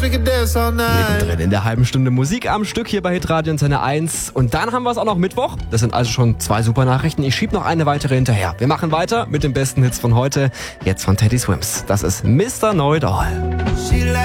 Mittendrin in der halben Stunde Musik am Stück hier bei Hitradio Antenne 1. Und dann haben wir es auch noch Mittwoch. Das sind also schon 2 super Nachrichten. Ich schiebe noch eine weitere hinterher. Wir machen weiter mit den besten Hits von heute. Jetzt von Teddy Swims. Das ist Mr. Know It All.